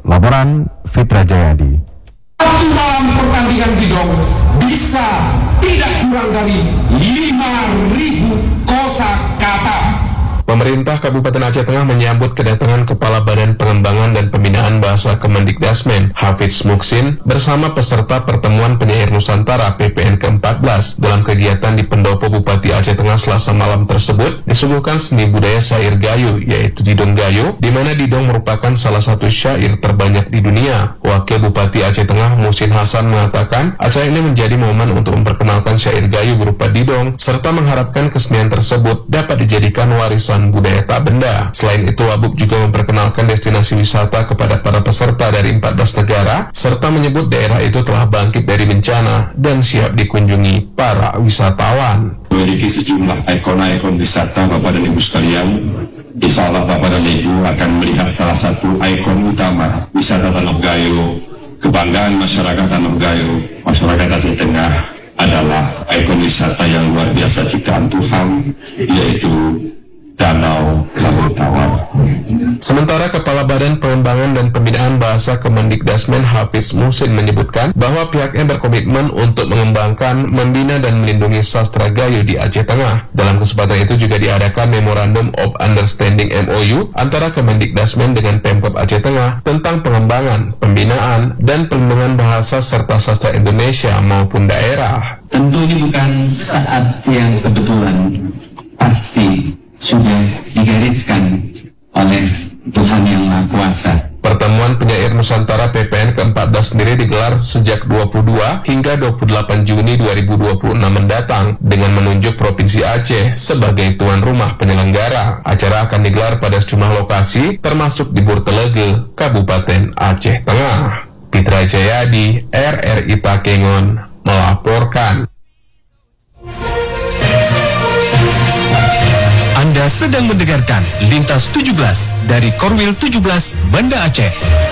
Laporan Fitra Jayadi. Satu malam pertandingan Didong bisa tidak kurang dari 5.000 kosakata. Pemerintah Kabupaten Aceh Tengah menyambut kedatangan Kepala Badan Pengembangan dan Pembinaan Bahasa Kemendikdasmen, Hafiz Muksin, bersama peserta pertemuan penyair Nusantara PPN ke-14. Dalam kegiatan di Pendopo Bupati Aceh Tengah Selasa malam tersebut, disuguhkan seni budaya syair gayo, yaitu Didong Gayo, di mana Didong merupakan salah satu syair terbanyak di dunia. Wakil Bupati Aceh Tengah, Muhsin Hasan, mengatakan acara ini menjadi momen untuk memperkenalkan syair gayo berupa Didong, serta mengharapkan kesenian tersebut dapat dijadikan warisan budaya tak benda. Selain itu, Wabub juga memperkenalkan destinasi wisata kepada para peserta dari 14 negara, serta menyebut daerah itu telah bangkit dari bencana dan siap dikunjungi para wisatawan. Memiliki sejumlah ikon-ikon wisata, Bapak dan Ibu sekalian. Insya Allah Bapak dan Ibu akan melihat salah satu ikon utama wisata Tanah Gayo. Kebanggaan masyarakat Tanah Gayo, masyarakat Aceh Tengah, adalah ikon wisata yang luar biasa ciptaan Tuhan, yaitu Danau Laut Tawar. Sementara Kepala Badan Pengembangan dan Pembinaan Bahasa Kemendikdasmen, Hafiz Muksin, menyebutkan bahwa pihaknya berkomitmen untuk mengembangkan, membina dan melindungi sastra gayo di Aceh Tengah. Dalam kesempatan itu juga diadakan Memorandum of Understanding MOU antara Kemendikdasmen dengan Pemkab Aceh Tengah tentang pengembangan, pembinaan dan perlindungan bahasa serta sastra Indonesia maupun daerah. Tentu ini bukan saat yang kebetulan, pasti sudah digariskan oleh Tuhan Yang Maha Kuasa. Pertemuan penyair Nusantara PPN ke-14 sendiri digelar sejak 22 hingga 28 Juni 2026 mendatang dengan menunjuk Provinsi Aceh sebagai tuan rumah penyelenggara. Acara akan digelar pada sejumlah lokasi termasuk di Burtelege, Kabupaten Aceh Tengah. Fitra Jayadi, RRI Takengon, melaporkan. Anda sedang mendengarkan Lintas 17 dari Korwil 17 Banda Aceh.